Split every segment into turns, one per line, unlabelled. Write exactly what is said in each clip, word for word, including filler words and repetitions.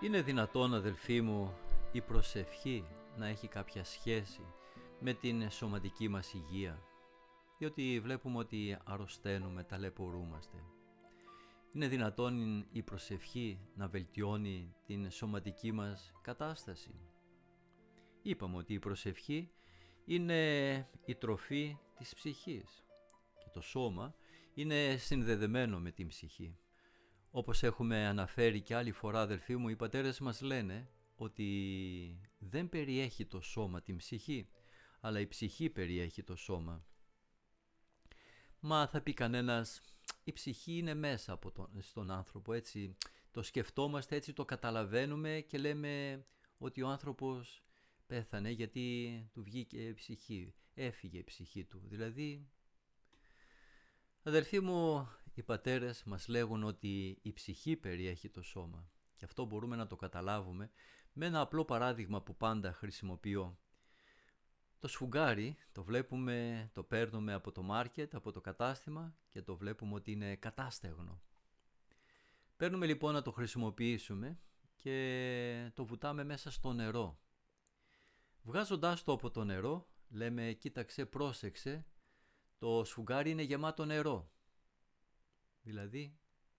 Είναι δυνατόν, αδελφοί μου, η προσευχή να έχει κάποια σχέση με την σωματική μας υγεία? Διότι βλέπουμε ότι αρρωσταίνουμε, ταλαιπωρούμαστε. Είναι δυνατόν η προσευχή να βελτιώνει την σωματική μας κατάσταση? Είπαμε ότι η προσευχή είναι η τροφή της ψυχής και το σώμα είναι συνδεδεμένο με την ψυχή. Όπως έχουμε αναφέρει και άλλη φορά, αδελφοί μου, οι πατέρες μας λένε ότι δεν περιέχει το σώμα την ψυχή, αλλά η ψυχή περιέχει το σώμα. Μα θα πει κανένας, η ψυχή είναι μέσα από τον, στον άνθρωπο, έτσι το σκεφτόμαστε, έτσι το καταλαβαίνουμε και λέμε ότι ο άνθρωπος πέθανε γιατί του βγήκε η ψυχή, έφυγε η ψυχή του. Δηλαδή, αδελφοί μου, οι πατέρες μας λέγουν ότι η ψυχή περιέχει το σώμα και αυτό μπορούμε να το καταλάβουμε με ένα απλό παράδειγμα που πάντα χρησιμοποιώ. Το σφουγγάρι το βλέπουμε, το παίρνουμε από το μάρκετ, από το κατάστημα και το βλέπουμε ότι είναι κατάστεγνο. Παίρνουμε λοιπόν να το χρησιμοποιήσουμε και το βουτάμε μέσα στο νερό. Βγάζοντάς το από το νερό λέμε, κοίταξε, πρόσεξε, το σφουγγάρι είναι γεμάτο νερό. Δηλαδή,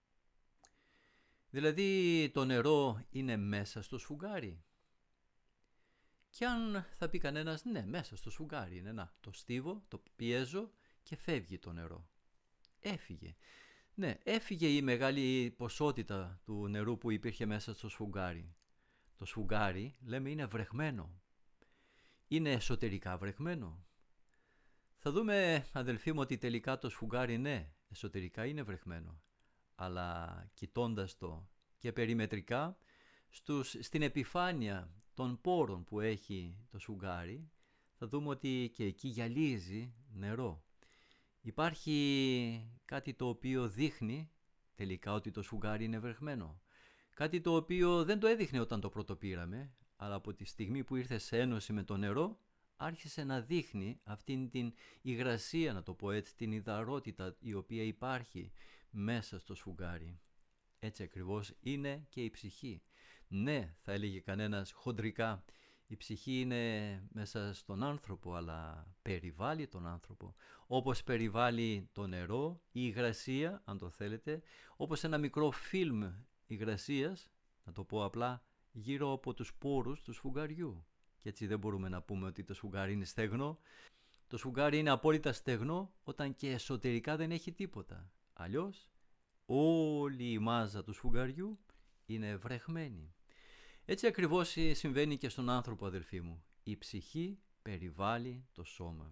δηλαδή το νερό είναι μέσα στο σφουγγάρι. Και αν θα πει κανένας, ναι, μέσα στο σφουγγάρι είναι, να, το στίβω, το πιέζω και φεύγει το νερό. Έφυγε. Ναι, έφυγε η μεγάλη ποσότητα του νερού που υπήρχε μέσα στο σφουγγάρι. Το σφουγγάρι, λέμε, είναι βρεχμένο. Είναι εσωτερικά βρεχμένο. Θα δούμε, αδελφοί μου, ότι τελικά το σφουγγάρι, ναι, εσωτερικά είναι βρεχμένο. Αλλά κοιτώντας το και περιμετρικά, στους, στην επιφάνεια των πόρων που έχει το σφουγγάρι, θα δούμε ότι και εκεί γυαλίζει νερό. Υπάρχει κάτι το οποίο δείχνει τελικά ότι το σφουγγάρι είναι βρεχμένο. Κάτι το οποίο δεν το έδειχνε όταν το πρώτο πήραμε, αλλά από τη στιγμή που ήρθε σε ένωση με το νερό, άρχισε να δείχνει αυτήν την υγρασία, να το πω έτσι, την υδαρότητα η οποία υπάρχει μέσα στο σφουγγάρι. Έτσι ακριβώς είναι και η ψυχή. Ναι, θα έλεγε κανένας χοντρικά, η ψυχή είναι μέσα στον άνθρωπο, αλλά περιβάλλει τον άνθρωπο. Όπως περιβάλλει το νερό, η υγρασία, αν το θέλετε, όπως ένα μικρό φιλμ υγρασίας, να το πω απλά, γύρω από τους πόρους του σφουγγαριού. Και έτσι δεν μπορούμε να πούμε ότι το σφουγγάρι είναι στεγνό. Το σφουγγάρι είναι απόλυτα στεγνό όταν και εσωτερικά δεν έχει τίποτα. Αλλιώς όλη η μάζα του σφουγγαριού είναι βρεχμένη. Έτσι ακριβώς συμβαίνει και στον άνθρωπο, αδελφοί μου. Η ψυχή περιβάλλει το σώμα.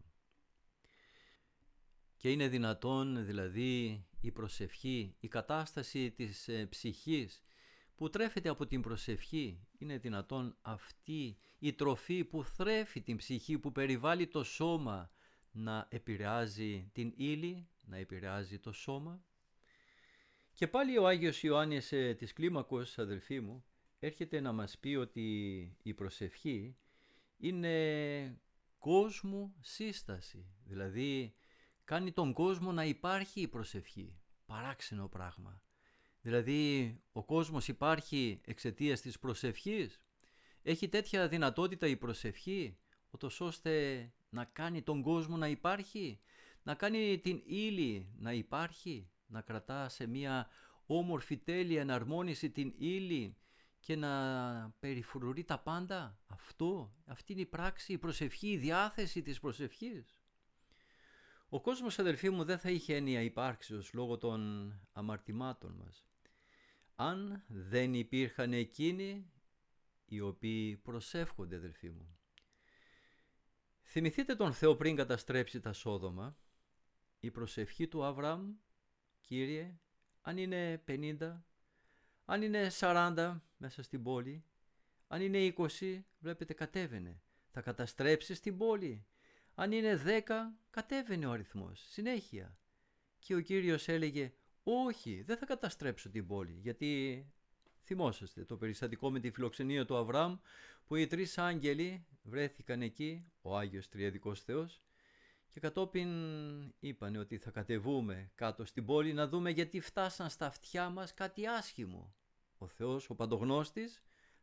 Και είναι δυνατόν δηλαδή η προσευχή, η κατάσταση της ε, ψυχής που τρέφεται από την προσευχή, είναι δυνατόν αυτή η τροφή που θρέφει την ψυχή, που περιβάλλει το σώμα, να επηρεάζει την ύλη, να επηρεάζει το σώμα? Και πάλι ο Άγιος Ιωάννης ε, της Κλίμακος, αδελφοί μου, έρχεται να μας πει ότι η προσευχή είναι κόσμου σύσταση. Δηλαδή κάνει τον κόσμο να υπάρχει η προσευχή. Παράξενο πράγμα. Δηλαδή ο κόσμος υπάρχει εξαιτίας της προσευχής. Έχει τέτοια δυνατότητα η προσευχή, ούτως ώστε να κάνει τον κόσμο να υπάρχει, να κάνει την ύλη να υπάρχει, να κρατά σε μια όμορφη τέλεια εναρμόνιση την ύλη και να περιφρουρεί τα πάντα. Αυτό, αυτή είναι η πράξη, η προσευχή, η διάθεση της προσευχής. Ο κόσμος, αδελφοί μου, δεν θα είχε έννοια υπάρξεως λόγω των αμαρτημάτων μας, αν δεν υπήρχαν εκείνοι οι οποίοι προσεύχονται, αδελφοί μου. Θυμηθείτε τον Θεό πριν καταστρέψει τα Σόδομα. Η προσευχή του Αβραάμ, Κύριε, αν είναι πενήντα, αν είναι σαράντα μέσα στην πόλη, αν είναι είκοσι, βλέπετε κατέβαινε. Θα καταστρέψεις την πόλη. Αν είναι δέκα, κατέβαινε ο αριθμός, συνέχεια. Και ο Κύριος έλεγε, όχι, δεν θα καταστρέψω την πόλη, γιατί θυμόσαστε το περιστατικό με τη φιλοξενία του Αβραάμ, που οι τρεις άγγελοι βρέθηκαν εκεί, ο Άγιος Τριαδικός Θεός, και κατόπιν είπανε ότι θα κατεβούμε κάτω στην πόλη να δούμε γιατί φτάσαν στα αυτιά μας κάτι άσχημο. Ο Θεός, ο Παντογνώστης,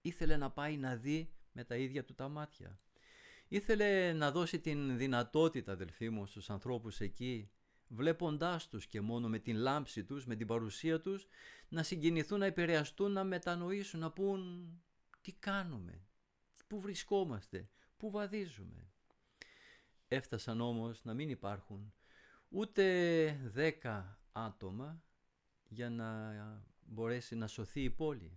Ήθελε να πάει να δει με τα ίδια του τα μάτια. Ήθελε να δώσει την δυνατότητα, αδελφοί μου, στους ανθρώπους εκεί, βλέποντάς τους και μόνο με την λάμψη τους, με την παρουσία τους, να συγκινηθούν, να επηρεαστούν, να μετανοήσουν, να πούν τι κάνουμε, πού βρισκόμαστε, πού βαδίζουμε. Έφτασαν όμως να μην υπάρχουν ούτε δέκα άτομα για να μπορέσει να σωθεί η πόλη.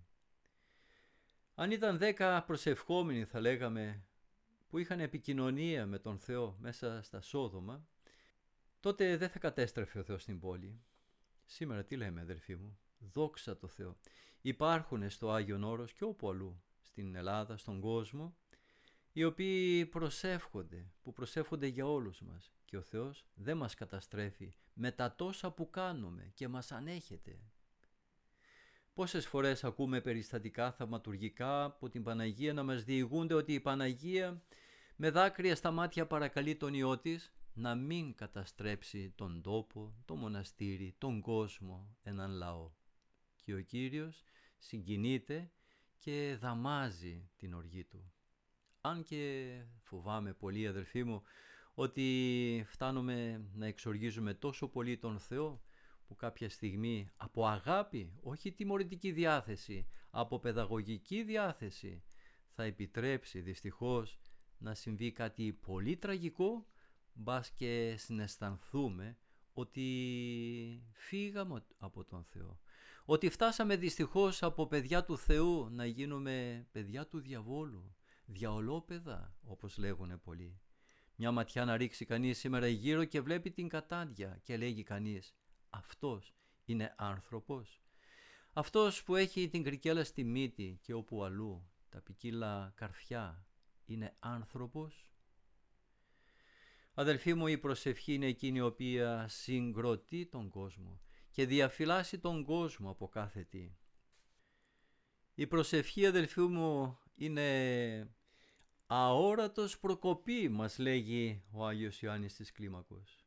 Αν ήταν δέκα προσευχόμενοι, θα λέγαμε, που είχαν επικοινωνία με τον Θεό μέσα στα Σόδομα, τότε δεν θα κατέστρεφε ο Θεός την πόλη. Σήμερα τι λέμε, αδελφοί μου? Δόξα τω Θεώ. Υπάρχουν στο Άγιον Όρος και όπου αλλού, στην Ελλάδα, στον κόσμο, οι οποίοι προσεύχονται, που προσεύχονται για όλους μας. Και ο Θεός δεν μας καταστρέφει με τα τόσα που κάνουμε και μας ανέχεται. Πόσες φορές ακούμε περιστατικά θαυματουργικά από την Παναγία να μας διηγούνται ότι η Παναγία με δάκρυα στα μάτια παρακαλεί τον Υιό της να μην καταστρέψει τον τόπο, το μοναστήρι, τον κόσμο, έναν λαό. Και ο Κύριος συγκινείται και δαμάζει την οργή του. Αν και φοβάμαι πολύ, αδελφοί μου, ότι φτάνουμε να εξοργίζουμε τόσο πολύ τον Θεό, που κάποια στιγμή από αγάπη, όχι τιμωρητική διάθεση, από παιδαγωγική διάθεση, θα επιτρέψει δυστυχώς να συμβεί κάτι πολύ τραγικό, μπας και συναισθανθούμε ότι φύγαμε από τον Θεό. Ότι φτάσαμε δυστυχώς από παιδιά του Θεού να γίνουμε παιδιά του διαβόλου, διαολόπαιδα όπως λέγουνε πολλοί. Μια ματιά να ρίξει κανείς σήμερα γύρω και βλέπει την κατάντια και λέγει κανείς, αυτός είναι άνθρωπος. Αυτός που έχει την κρικέλα στη μύτη και όπου αλλού τα ποικίλα καρφιά είναι άνθρωπος. Αδελφοί μου, η προσευχή είναι εκείνη η οποία συγκροτεί τον κόσμο και διαφυλάσσει τον κόσμο από κάθε τι. Η προσευχή, αδελφοί μου, είναι αόρατος προκοπή, μας λέγει ο Άγιος Ιωάννης της Κλίμακος.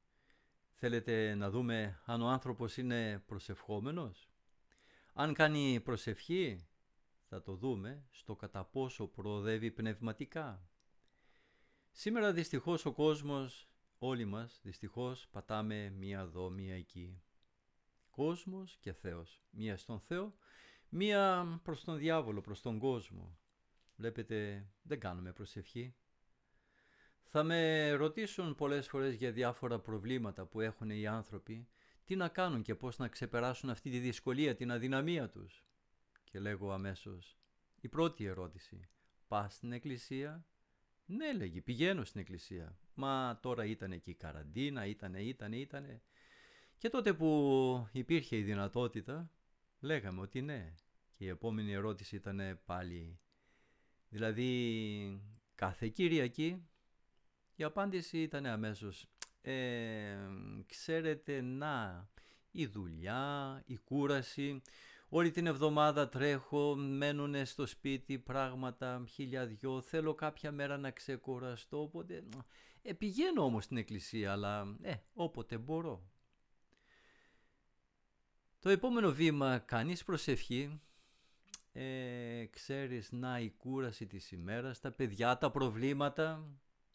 Θέλετε να δούμε αν ο άνθρωπος είναι προσευχόμενος? Αν κάνει προσευχή, θα το δούμε στο κατά πόσο προοδεύει πνευματικά. Σήμερα δυστυχώς ο κόσμος, όλοι μας δυστυχώς πατάμε μία εδώ, μία εκεί. Κόσμος και Θεός. Μία στον Θεό, μία προς τον διάβολο, προς τον κόσμο. Βλέπετε, δεν κάνουμε προσευχή. Θα με ρωτήσουν πολλές φορές για διάφορα προβλήματα που έχουν οι άνθρωποι, τι να κάνουν και πώς να ξεπεράσουν αυτή τη δυσκολία, την αδυναμία τους. Και λέγω αμέσως, η πρώτη ερώτηση, πας στην εκκλησία? Ναι, λέγει, πηγαίνω στην εκκλησία. Μα τώρα ήταν εκεί η καραντίνα, ήτανε, ήτανε, ήτανε. Και τότε που υπήρχε η δυνατότητα, λέγαμε ότι ναι. Και η επόμενη ερώτηση ήταν πάλι, δηλαδή κάθε Κυριακή? Η απάντηση ήταν αμέσως, ε, ξέρετε, να, η δουλειά, η κούραση, όλη την εβδομάδα τρέχω, μένουνε στο σπίτι πράγματα, χιλιαδιό, θέλω κάποια μέρα να ξεκουραστώ, οπότε ε, πηγαίνω όμως στην εκκλησία, αλλά ε, όποτε μπορώ. Το επόμενο βήμα, κάνεις προσευχή, ε, ξέρεις, να, η κούραση της ημέρας, τα παιδιά, τα προβλήματα.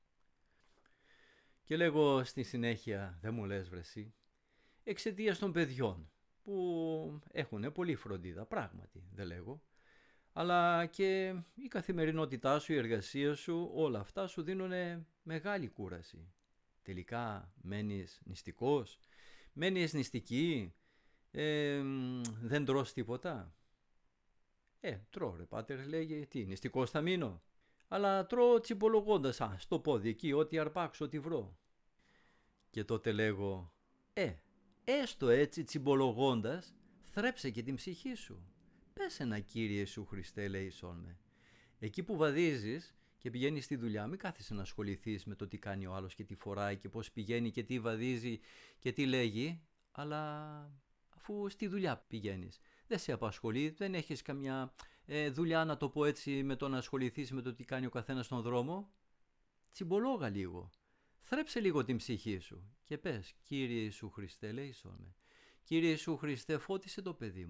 Και λέγω στη συνέχεια, δεν μου λες βρε εσύ, εξαιτίας των παιδιών που έχουν πολύ φροντίδα, πράγματι δεν λέγω, αλλά και η καθημερινότητά σου, η εργασία σου, όλα αυτά σου δίνουν μεγάλη κούραση. Τελικά μένεις νηστικός, μένεις νηστική, ε, δεν τρως τίποτα. Ε, τρώω ρε πάτερ, λέγε, τι, νηστικός θα μείνω? Αλλά τρώω τσιμπολογώντας, α, στο πόδι εκεί, ό,τι αρπάξω, ό,τι βρω. Και τότε λέγω, ε, έστω έτσι τσιμπολογώντας, θρέψε και την ψυχή σου. Πες ένα Κύριε Ιησού Χριστέ, ελέησόν με. Εκεί που βαδίζεις και πηγαίνεις στη δουλειά, μην κάθεσαι να ασχοληθείς με το τι κάνει ο άλλος και τι φοράει και πώς πηγαίνει και τι βαδίζει και τι λέγει, αλλά αφού στη δουλειά πηγαίνεις, δεν σε απασχολεί, δεν έχεις καμιά ε, δουλειά, να το πω έτσι, με το να ασχοληθείς με το τι κάνει ο καθένας στον δρόμο, τσιμπολόγα λίγο. Θρέψε λίγο την ψυχή σου και πες, Κύριε Ιησού Χριστέ, ελέησόν με. Κύριε Ιησού Χριστέ, φώτισε το παιδί μου.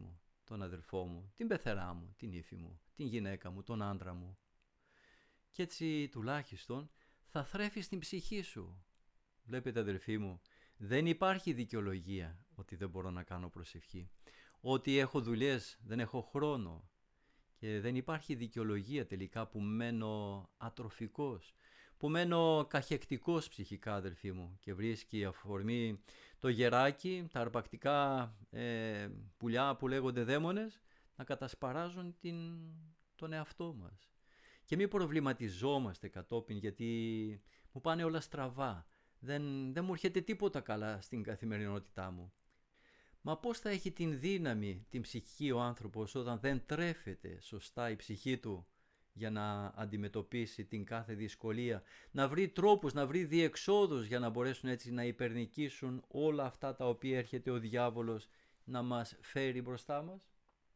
τον αδελφό μου, την πεθερά μου, την ύφη μου, την γυναίκα μου, τον άντρα μου. Κι έτσι τουλάχιστον θα θρέφεις την ψυχή σου. Βλέπετε αδελφοί μου, δεν υπάρχει δικαιολογία ότι δεν μπορώ να κάνω προσευχή. Ότι έχω δουλειές, δεν έχω χρόνο. Και δεν υπάρχει δικαιολογία τελικά που μένω ατροφικός, που μένω καχεκτικός ψυχικά αδελφοί μου και βρίσκει αφορμή το γεράκι, τα αρπακτικά ε, πουλιά που λέγονται δαίμονες να κατασπαράζουν την, τον εαυτό μας. Και μην προβληματιζόμαστε κατόπιν γιατί μου πάνε όλα στραβά, δεν, δεν μου έρχεται τίποτα καλά στην καθημερινότητά μου. Μα πώς θα έχει την δύναμη, την ψυχή ο άνθρωπος όταν δεν τρέφεται σωστά η ψυχή του για να αντιμετωπίσει την κάθε δυσκολία, να βρει τρόπους, να βρει διεξόδους για να μπορέσουν έτσι να υπερνικήσουν όλα αυτά τα οποία έρχεται ο διάβολος να μας φέρει μπροστά μας.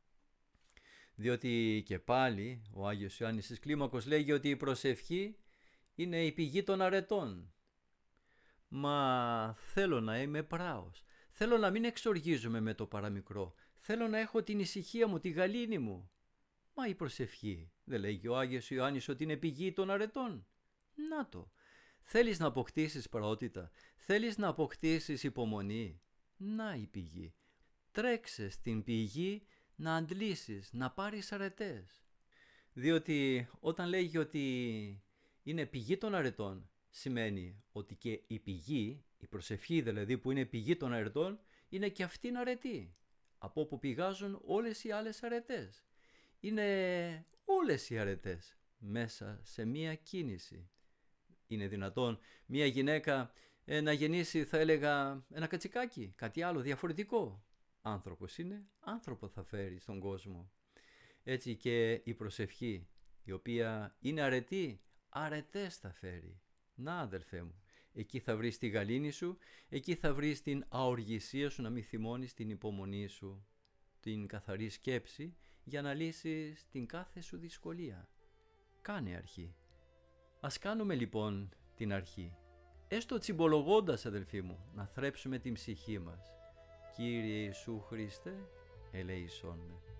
Διότι και πάλι ο Άγιος Ιωάννης της Κλίμακος λέγει ότι η προσευχή είναι η πηγή των αρετών. Μα θέλω να είμαι πράος. Θέλω να μην εξοργίζομαι με το παραμικρό. Θέλω να έχω την ησυχία μου, τη γαλήνη μου. Μα η προσευχή, δεν λέγει ο Άγιος Ιωάννης ότι είναι πηγή των αρετών? Να το. Θέλεις να αποκτήσεις πραότητα, θέλεις να αποκτήσεις υπομονή. Να η πηγή. Τρέξε στην πηγή να αντλήσεις, να πάρεις αρετές. Διότι όταν λέγει ότι είναι πηγή των αρετών, σημαίνει ότι και η πηγή, η προσευχή δηλαδή που είναι πηγή των αρετών, είναι και αυτήν αρετή, από όπου πηγάζουν όλες οι άλλες αρετές. Είναι όλες οι αρετές μέσα σε μία κίνηση. Είναι δυνατόν μία γυναίκα ε, να γεννήσει, θα έλεγα, ένα κατσικάκι, κάτι άλλο διαφορετικό? Άνθρωπος είναι, άνθρωπο θα φέρει στον κόσμο. Έτσι και η προσευχή, η οποία είναι αρετή, αρετές θα φέρει. Να αδελφέ μου, εκεί θα βρεις τη γαλήνη σου, εκεί θα βρεις την αοργησία σου, να μην θυμώνεις, την υπομονή σου, την καθαρή σκέψη για να λύσεις την κάθε σου δυσκολία. Κάνε αρχή. Ας κάνουμε λοιπόν την αρχή, έστω τσιμπολογώντας αδελφοί μου, να θρέψουμε την ψυχή μας. Κύριε Ιησού Χριστέ, ελέησόν με.